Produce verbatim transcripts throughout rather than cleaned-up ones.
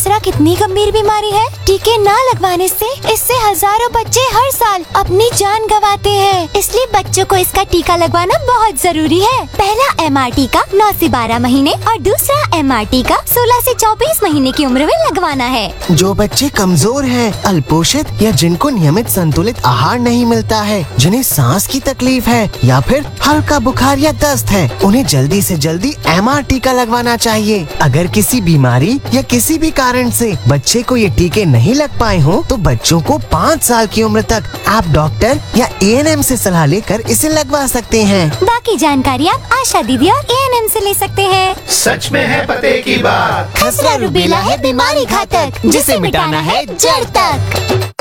खसरा कितनी गंभीर बीमारी है। टीके न लगवाने से इससे हजारों बच्चे हर साल अपनी जान गंवाते हैं। इसलिए बच्चों को इसका टीका लगवाना बहुत जरूरी है। पहला एम आर टीका नौ से बारह महीने और दूसरा एम आर टीका सोलह से चौबीस महीने की उम्र में लगवाना है। जो बच्चे कमजोर हैं, अल्पोषित या जिनको नियमित संतुलित आहार नहीं मिलता है, जिन्हें सांस की तकलीफ है या फिर हल्का बुखार या दस्त है, उन्हें जल्दी से जल्दी एम आर टीका लगवाना चाहिए। अगर किसी बीमारी या किसी भी कारण से बच्चे को ये टीके नहीं लग पाए हो तो बच्चों को पाँच साल की उम्र तक आप डॉक्टर या ए एन एम से सलाह लेकर इसे लगवा सकते हैं। बाकी जानकारी आप आशा दीदी और ए एन एम से ले सकते हैं। सच में है पते की बात। खसरा रूबेला है बीमारी घातक, जिसे मिटाना है जड़ तक।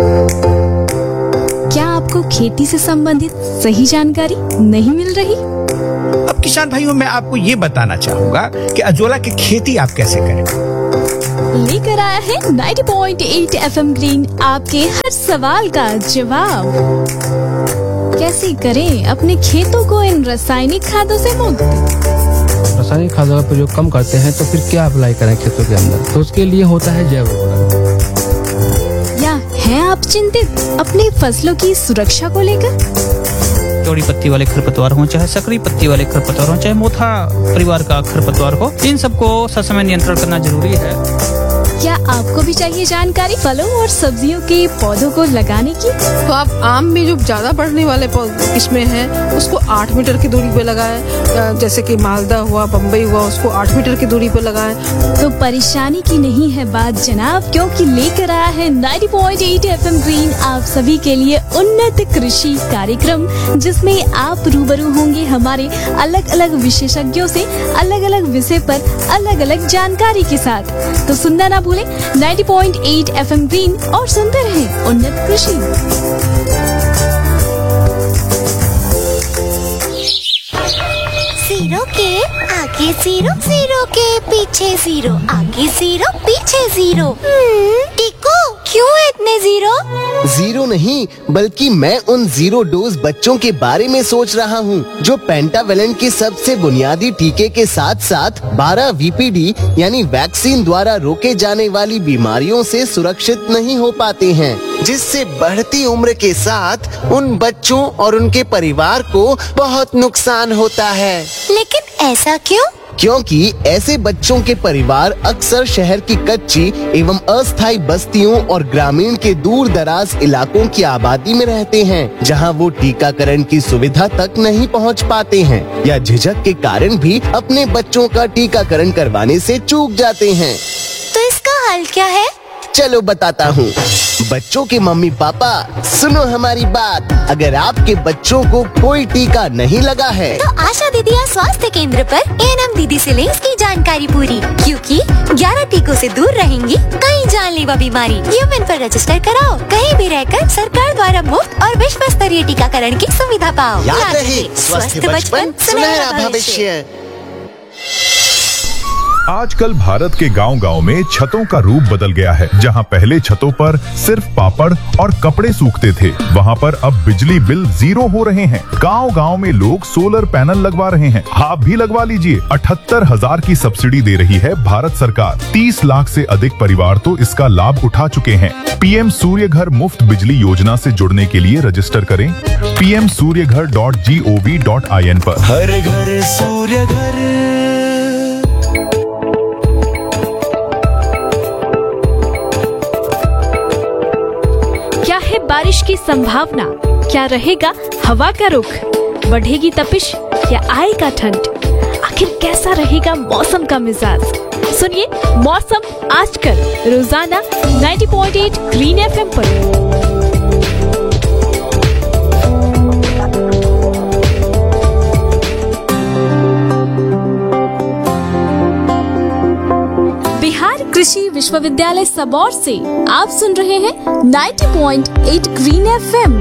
क्या आपको खेती से संबंधित सही जानकारी नहीं मिल रही? अब किसान भाइयों, मैं आपको ये बताना चाहूँगा कि अजोला की खेती आप कैसे करें। लेकर आया है नब्बे पॉइंट आठ एफ एम ग्रीन आपके हर सवाल का जवाब। कैसे करें अपने खेतों को इन रासायनिक खादों से मुक्त? रासायनिक खादों का प्रयोग कम करते हैं तो फिर क्या अप्लाई करें खेतों के अंदर? तो उसके लिए होता है जैव उर्वरक। या हैं आप चिंतित अपनी फसलों की सुरक्षा को लेकर? चौड़ी पत्ती वाले खरपतवार हो, चाहे सकरी पत्ती वाले खरपतवार हो, चाहे मोथा परिवार का खरपतवार हो, इन सबको ससमय नियंत्रण करना जरूरी है। क्या आपको भी चाहिए जानकारी फलों और सब्जियों के पौधों को लगाने की? तो आप आम में जो ज्यादा बढ़ने वाले किस्में हैं उसको आठ मीटर की दूरी पे लगाएं। जैसे कि मालदा हुआ, बम्बई हुआ, उसको आठ मीटर की दूरी पे लगाएं। तो परेशानी की नहीं है बात जनाब, क्योंकि लेकर आया है नब्बे पॉइंट आठ एफ एम ग्रीन आप सभी के लिए उन्नत कृषि कार्यक्रम, जिसमें आप रूबरू होंगे हमारे अलग अलग विशेषज्ञों से अलग अलग विषय पर अलग अलग जानकारी के साथ। तो सुनना ना भूलें नब्बे पॉइंट आठ एफ एम ग्रीन और सुनते रहें उन्नत कृषि। जीरो के आगे जीरो, जीरो के पीछे जीरो, आगे जीरो पीछे जीरो। टीको क्यों है इतने जीरो? जीरो नहीं, बल्कि मैं उन जीरो डोज बच्चों के बारे में सोच रहा हूँ जो पेंटावेलेंट के सबसे बुनियादी टीके के साथ साथ बारह वी पी डी यानी वैक्सीन द्वारा रोके जाने वाली बीमारियों से सुरक्षित नहीं हो पाते हैं, जिससे बढ़ती उम्र के साथ उन बच्चों और उनके परिवार को बहुत नुकसान होता है। लेकिन ऐसा क्यों? क्योंकि ऐसे बच्चों के परिवार अक्सर शहर की कच्ची एवं अस्थायी बस्तियों और ग्रामीण के दूर दराज इलाकों की आबादी में रहते हैं, जहां वो टीकाकरण की सुविधा तक नहीं पहुंच पाते हैं या झिझक के कारण भी अपने बच्चों का टीकाकरण करवाने से चूक जाते हैं। तो इसका हल क्या है? चलो बताता हूँ। बच्चों के मम्मी पापा सुनो हमारी बात, अगर आपके बच्चों को कोई टीका नहीं लगा है तो आशा दीदी या स्वास्थ्य केंद्र पर ए एन एम दीदी से लें इसकी जानकारी पूरी, क्योंकि ग्यारह टीकों से दूर रहेंगी कई जानलेवा बीमारी। यूमेन पर रजिस्टर कराओ, कहीं भी रहकर सरकार द्वारा मुफ्त और विश्व स्तरीय टीकाकरण की सुविधा पाओ। याद रहे, स्वस्थ बचपन सुनहरा भविष्य। आजकल भारत के गांव-गांव में छतों का रूप बदल गया है। जहां पहले छतों पर सिर्फ पापड़ और कपड़े सूखते थे, वहां पर अब बिजली बिल जीरो हो रहे हैं। गांव-गांव में लोग सोलर पैनल लगवा रहे हैं। आप भी लगवा लीजिए। अठहत्तर हजार की सब्सिडी दे रही है भारत सरकार। तीस लाख से अधिक परिवार तो इसका लाभ उठा चुके हैं। पी एम सूर्य घर मुफ्त बिजली योजना से जुड़ने के लिए रजिस्टर करें पी एम सूर्य घर dot G O V dot I N पर। हर घर सूर्य घर। क्या है बारिश की संभावना? क्या रहेगा हवा का रुख? बढ़ेगी तपिश या आएगा ठंड? आखिर कैसा रहेगा मौसम का मिजाज? सुनिए मौसम आजकल रोजाना नब्बे पॉइंट आठ ग्रीन एफ एम पर। बिहार कृषि विश्वविद्यालय सबौर से आप सुन रहे हैं नब्बे पॉइंट आठ ग्रीन एफ एम।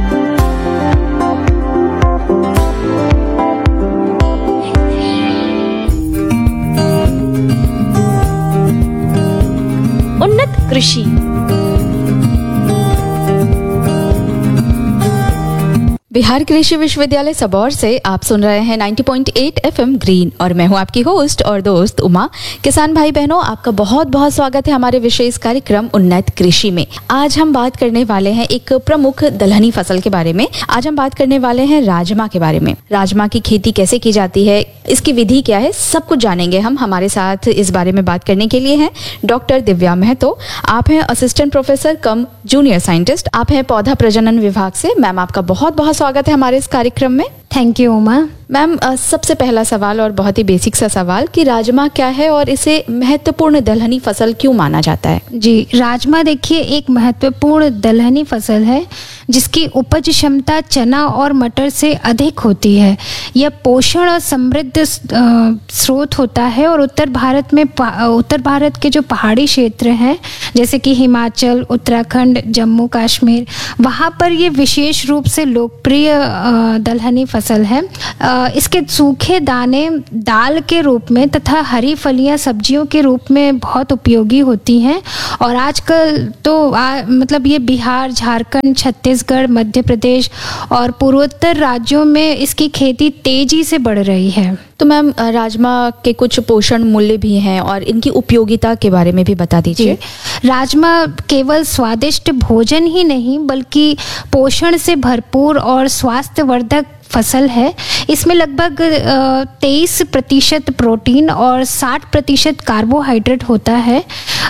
उन्नत कृषि। बिहार कृषि विश्वविद्यालय सबौर से आप सुन रहे हैं नब्बे पॉइंट आठ एफएम ग्रीन और मैं हूं आपकी होस्ट और दोस्त उमा। किसान भाई बहनों, आपका बहुत बहुत स्वागत है हमारे विशेष कार्यक्रम उन्नत कृषि में। आज हम बात करने वाले हैं एक प्रमुख दलहनी फसल के बारे में। आज हम बात करने वाले हैं राजमा के बारे में। राजमा की खेती कैसे की जाती है, इसकी विधि क्या है, सब कुछ जानेंगे हम। हमारे साथ इस बारे में बात करने के लिए हैं डॉक्टर दिव्या महतो। आप हैं असिस्टेंट प्रोफेसर कम जूनियर साइंटिस्ट, आप हैं पौधा प्रजनन विभाग से। मैम, आपका बहुत बहुत स्वागत है हमारे इस कार्यक्रम में। Thank you Uma. मैम, सबसे पहला सवाल और बहुत ही बेसिक सा सवाल कि राजमा क्या है और इसे महत्वपूर्ण दलहनी फसल क्यों माना जाता है? जी, राजमा देखिए एक महत्वपूर्ण दलहनी फसल है जिसकी उपज क्षमता चना और मटर से अधिक होती है। यह पोषण और समृद्ध स्रोत होता है और उत्तर भारत में उत्तर भारत के जो पहाड़ी क्षेत्र हैं जैसे कि हिमाचल, उत्तराखंड, जम्मू कश्मीर, वहाँ पर ये विशेष रूप से लोकप्रिय दलहनी फसल है। इसके सूखे दाने दाल के रूप में तथा हरी फलियां सब्जियों के रूप में बहुत उपयोगी होती हैं और आजकल तो आ, मतलब ये बिहार, झारखंड, छत्तीसगढ़, मध्य प्रदेश और पूर्वोत्तर राज्यों में इसकी खेती तेजी से बढ़ रही है। तो मैम, राजमा के कुछ पोषण मूल्य भी हैं और इनकी उपयोगिता के बारे में भी बता दीजिए। राजमा केवल स्वादिष्ट भोजन ही नहीं बल्कि पोषण से भरपूर और स्वास्थ्यवर्धक फसल है। इसमें लगभग तेईस प्रतिशत प्रोटीन और साठ प्रतिशत कार्बोहाइड्रेट होता है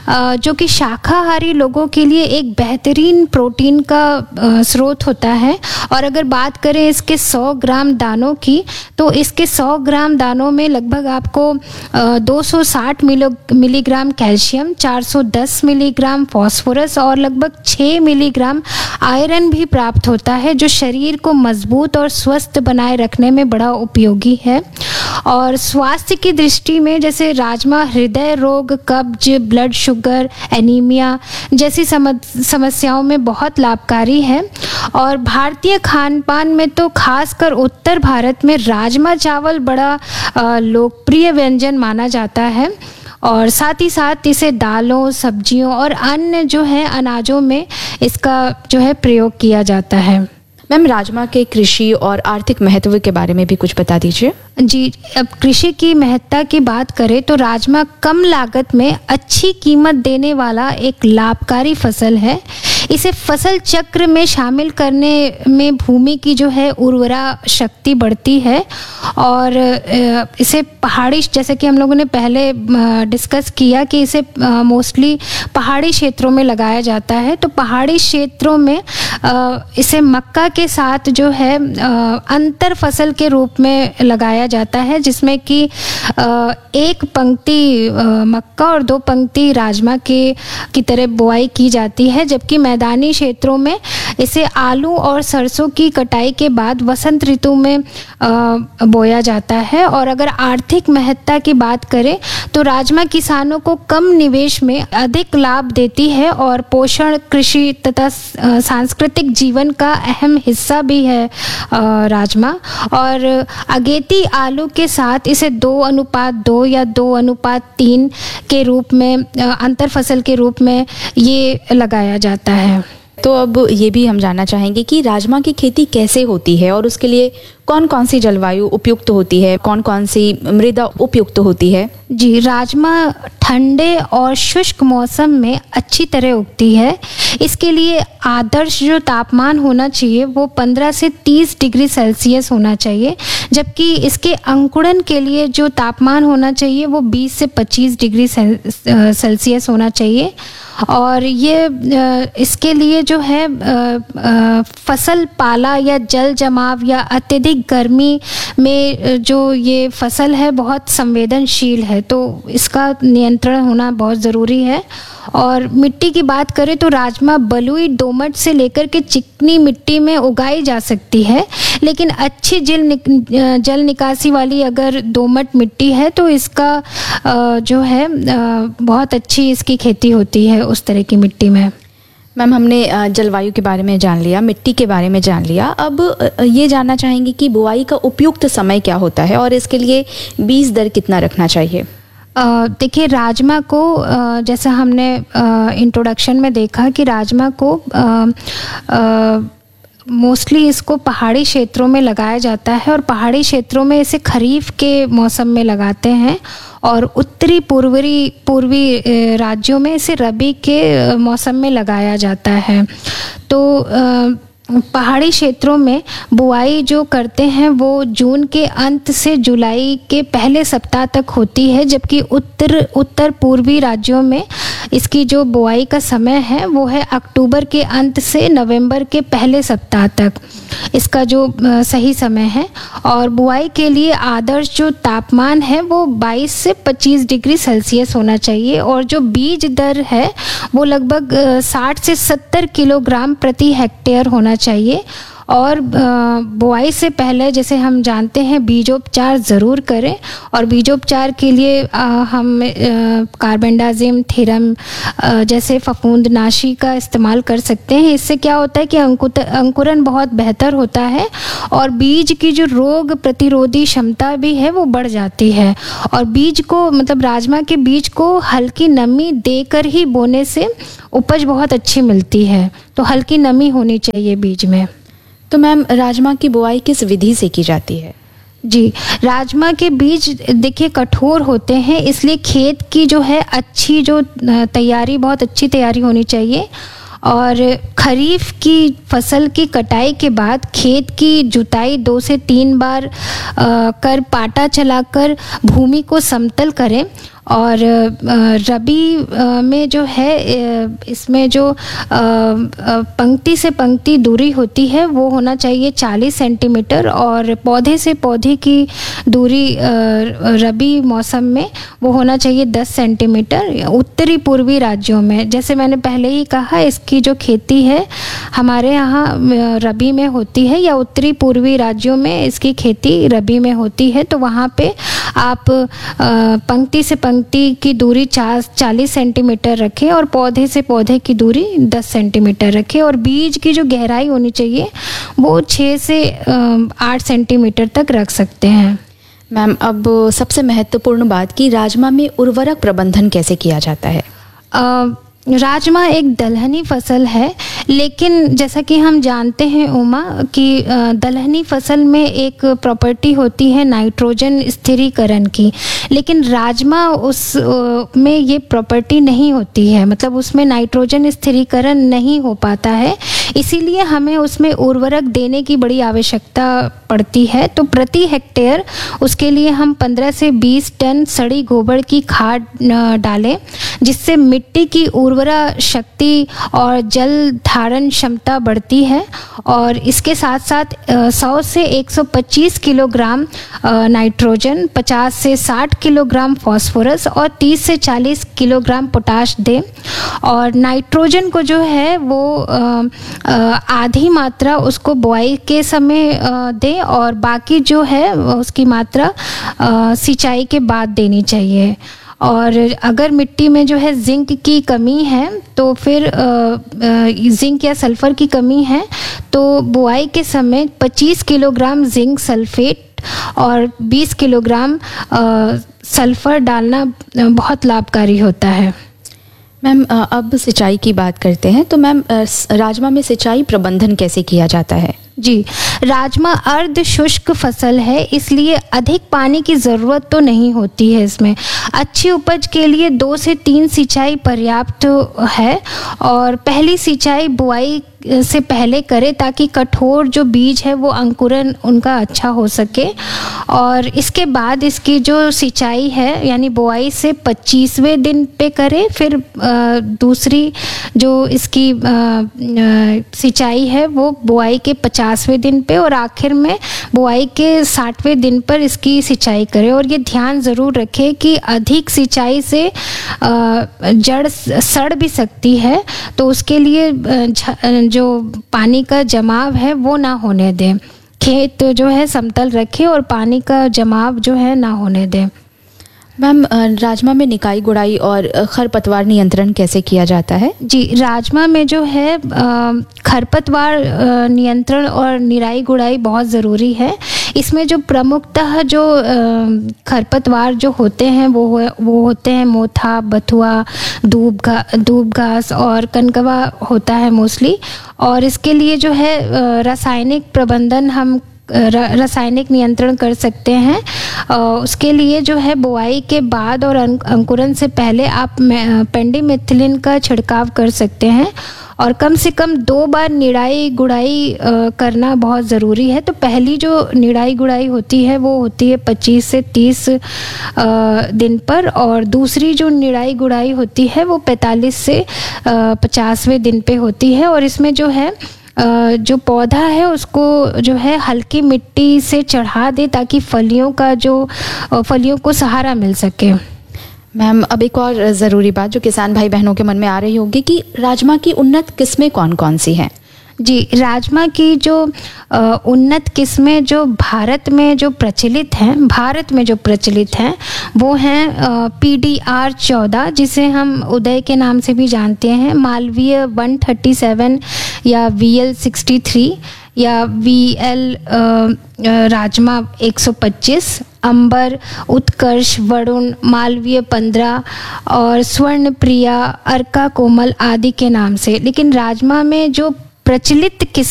जो कि शाकाहारी लोगों के लिए एक बेहतरीन प्रोटीन का स्रोत होता है। और अगर बात करें इसके सौ ग्राम दानों की तो इसके सौ ग्राम दानों में लगभग आपको दो सौ साठ मिलीग्राम कैल्शियम, चार सौ दस मिलीग्राम फास्फोरस और लगभग छह मिलीग्राम आयरन भी प्राप्त होता है जो शरीर को मजबूत और स्वस्थ बनाए रखने में बड़ा उपयोगी है। और स्वास्थ्य की दृष्टि में जैसे राजमा हृदय रोग, कब्ज, ब्लड शुगर, एनीमिया जैसी समस्याओं में बहुत लाभकारी है। और भारतीय खान पान में तो खासकर उत्तर भारत में राजमा चावल बड़ा लोकप्रिय व्यंजन माना जाता है और साथ ही साथ इसे दालों, सब्जियों और अन्य जो है अनाजों में इसका जो है प्रयोग किया जाता है। मैम, राजमा के कृषि और आर्थिक महत्व के बारे में भी कुछ बता दीजिए। जी, अब कृषि की महत्ता की बात करें तो राजमा कम लागत में अच्छी कीमत देने वाला एक लाभकारी फसल है। इसे फसल चक्र में शामिल करने में भूमि की जो है उर्वरा शक्ति बढ़ती है और इसे पहाड़ी, जैसे कि हम लोगों ने पहले डिस्कस किया कि इसे मोस्टली पहाड़ी क्षेत्रों में लगाया जाता है। तो पहाड़ी क्षेत्रों में इसे मक्का के साथ जो है अंतर फसल के रूप में लगाया जाता है जिसमें कि एक पंक्ति मक्का और दो पंक्ति राजमा के की तरह बुआई की जाती है, जबकि मैदानी क्षेत्रों में इसे आलू और सरसों की कटाई के बाद वसंत ऋतु में बोया जाता है। और अगर आर्थिक महत्ता की बात करें तो राजमा किसानों को कम निवेश में अधिक लाभ देती है और पोषण, कृषि तथा सांस्कृतिक जीवन का अहम हिस्सा भी है राजमा। और अगेती आलू के साथ इसे दो अनुपात दो या दो अनुपात तीन के रूप में अंतर फसल के रूप में ये लगाया जाता है। तो अब ये भी हम जानना चाहेंगे कि राजमा की खेती कैसे होती है और उसके लिए कौन कौन सी जलवायु उपयुक्त होती है, कौन कौन सी मृदा उपयुक्त होती है? जी, राजमा ठंडे और शुष्क मौसम में अच्छी तरह उगती है। इसके लिए आदर्श जो तापमान होना चाहिए वो पंद्रह से तीस डिग्री सेल्सियस होना चाहिए, जबकि इसके अंकुरन के लिए जो तापमान होना चाहिए वो बीस से पच्चीस डिग्री सेल्सियस होना चाहिए। और ये इसके लिए जो है फसल पाला या जल जमाव या अत्यधिक गर्मी में जो ये फसल है बहुत संवेदनशील है, तो इसका नियंत्रण होना बहुत ज़रूरी है। और मिट्टी की बात करें तो राजमा बलुई, दोमट से लेकर के चिकनी मिट्टी में उगाई जा सकती है, लेकिन अच्छी जल निक, जल निकासी वाली अगर दोमट मिट्टी है तो इसका जो है बहुत अच्छी इसकी खेती होती है उस तरह की मिट्टी में। मैम, हमने जलवायु के बारे में जान लिया, मिट्टी के बारे में जान लिया, अब ये जानना चाहेंगे कि बुआई का उपयुक्त समय क्या होता है और इसके लिए बीज दर कितना रखना चाहिए? देखिए, राजमा को जैसा हमने इंट्रोडक्शन में देखा कि राजमा को आ, आ, मोस्टली इसको पहाड़ी क्षेत्रों में लगाया जाता है और पहाड़ी क्षेत्रों में इसे खरीफ के मौसम में लगाते हैं और उत्तरी पूर्वी पूर्वी राज्यों में इसे रबी के मौसम में लगाया जाता है। तो पहाड़ी क्षेत्रों में बुआई जो करते हैं वो जून के अंत से जुलाई के पहले सप्ताह तक होती है, जबकि उत्तर उत्तर पूर्वी राज्यों में इसकी जो बुआई का समय है वो है अक्टूबर के अंत से नवंबर के पहले सप्ताह तक इसका जो सही समय है। और बुआई के लिए आदर्श जो तापमान है वो बाईस से पच्चीस डिग्री सेल्सियस होना चाहिए और जो बीज दर है वो लगभग साठ से सत्तर किलोग्राम प्रति हेक्टेयर होना चाहिए। और बुआई से पहले जैसे हम जानते हैं बीजोपचार ज़रूर करें और बीजोपचार के लिए आ, हम कार्बेंडाजिम थीरम जैसे फफूंदनाशी का इस्तेमाल कर सकते हैं। इससे क्या होता है कि अंकुत अंकुरन बहुत बेहतर होता है और बीज की जो रोग प्रतिरोधी क्षमता भी है वो बढ़ जाती है। और बीज को मतलब राजमा के बीज को हल्की नमी देकर ही बोने से उपज बहुत अच्छी मिलती है, तो हल्की नमी होनी चाहिए बीज में। तो मैम राजमा की बुआई किस विधि से की जाती है? जी, राजमा के बीज देखिए कठोर होते हैं, इसलिए खेत की जो है अच्छी जो तैयारी बहुत अच्छी तैयारी होनी चाहिए। और खरीफ की फसल की कटाई के बाद खेत की जुताई दो से तीन बार आ, कर पाटा चलाकर भूमि को समतल करें। और रबी में जो है इसमें जो पंक्ति से पंक्ति दूरी होती है वो होना चाहिए चालीस सेंटीमीटर और पौधे से पौधे की दूरी रबी मौसम में वो होना चाहिए दस सेंटीमीटर। उत्तरी पूर्वी राज्यों में जैसे मैंने पहले ही कहा इसकी जो खेती है हमारे यहाँ रबी में होती है या उत्तरी पूर्वी राज्यों में इसकी खेती रबी में होती है, तो वहाँ पे आप पंक्ति से पंक्ति की दूरी चालीस सेंटीमीटर रखें और पौधे से पौधे की दूरी दस सेंटीमीटर रखें और बीज की जो गहराई होनी चाहिए वो छः से आठ सेंटीमीटर तक रख सकते हैं। मैम अब सबसे महत्वपूर्ण बात कि राजमा में उर्वरक प्रबंधन कैसे किया जाता है? आ, राजमा एक दलहनी फसल है, लेकिन जैसा कि हम जानते हैं उमा कि दलहनी फसल में एक प्रॉपर्टी होती है नाइट्रोजन स्थिरीकरण की, लेकिन राजमा उस में ये प्रॉपर्टी नहीं होती है, मतलब उसमें नाइट्रोजन स्थिरीकरण नहीं हो पाता है, इसीलिए हमें उसमें उर्वरक देने की बड़ी आवश्यकता पड़ती है। तो प्रति हेक्टेयर उसके लिए हम पंद्रह से बीस टन सड़ी गोबर की खाद डालें, जिससे मिट्टी की उर्वरा शक्ति और जल धारण क्षमता बढ़ती है। और इसके साथ साथ सौ से एक सौ पच्चीस किलोग्राम नाइट्रोजन, पचास से साठ किलोग्राम फास्फोरस और तीस से चालीस किलोग्राम पोटाश दें। और नाइट्रोजन को जो है वो आधी मात्रा उसको बुआई के समय दें और बाकी जो है उसकी मात्रा सिंचाई के बाद देनी चाहिए। और अगर मिट्टी में जो है जिंक की कमी है तो फिर जिंक या सल्फ़र की कमी है तो बुआई के समय पच्चीस किलोग्राम जिंक सल्फेट और बीस किलोग्राम सल्फ़र डालना बहुत लाभकारी होता है। मैम अब सिंचाई की बात करते हैं, तो मैम राजमा में सिंचाई प्रबंधन कैसे किया जाता है? जी, राजमा अर्ध शुष्क फसल है, इसलिए अधिक पानी की ज़रूरत तो नहीं होती है। इसमें अच्छी उपज के लिए दो से तीन सिंचाई पर्याप्त है और पहली सिंचाई बुआई से पहले करें ताकि कठोर जो बीज है वो अंकुरन उनका अच्छा हो सके। और इसके बाद इसकी जो सिंचाई है यानी बुआई से पच्चीसवें दिन पे करें, फिर आ, दूसरी जो इसकी सिंचाई है वो बुआई के पचासवें दिन पे और आखिर में बुआई के साठवें दिन पर इसकी सिंचाई करें। और ये ध्यान ज़रूर रखें कि अधिक सिंचाई से आ, जड़ सड़ भी सकती है, तो उसके लिए जो पानी का जमाव है वो ना होने दें। खेत जो है समतल रखें और पानी का जमाव जो है ना होने दें। मैम अ, राजमा में निकाई गुड़ाई और अ, खरपतवार नियंत्रण कैसे किया जाता है? जी, राजमा में जो है अ, खरपतवार अ, नियंत्रण और निराई गुड़ाई बहुत ज़रूरी है। इसमें जो प्रमुखतः जो अ, खरपतवार जो होते हैं वो वो होते हैं मोथा, बथुआ, दूब घा दूब घास और कनकवा होता है मोस्टली। और इसके लिए जो है अ, रासायनिक प्रबंधन हम रासायनिक नियंत्रण कर सकते हैं। उसके लिए जो है बुआई के बाद और अंकुरण से पहले आप पेंडिमेथिलिन का छिड़काव कर सकते हैं और कम से कम दो बार निराई गुड़ाई करना बहुत ज़रूरी है। तो पहली जो निराई गुड़ाई होती है वो होती है पच्चीस से तीस दिन पर और दूसरी जो निराई गुड़ाई होती है वो पैंतालीस से पचासवें दिन पे होती है। और इसमें जो है जो पौधा है उसको जो है हल्की मिट्टी से चढ़ा दे ताकि फलियों का जो फलियों को सहारा मिल सके। मैम अब एक और ज़रूरी बात जो किसान भाई बहनों के मन में आ रही होगी कि राजमा की उन्नत किस्में कौन कौन सी हैं? जी, राजमा की जो उन्नत किस्में जो भारत में जो प्रचलित हैं भारत में जो प्रचलित हैं वो हैं पी डी आर चौदह, जिसे हम उदय के नाम से भी जानते हैं, मालवीय वन थर्टी सेवन या वी एल सिक्सटी थ्री या वी एल राजमा एक सौ पच्चीस, अंबर, उत्कर्ष, वरुण, मालवीय पंद्रह और स्वर्ण प्रिया, अर्का कोमल आदि के नाम से। लेकिन राजमा में जो प्रचलित किस्म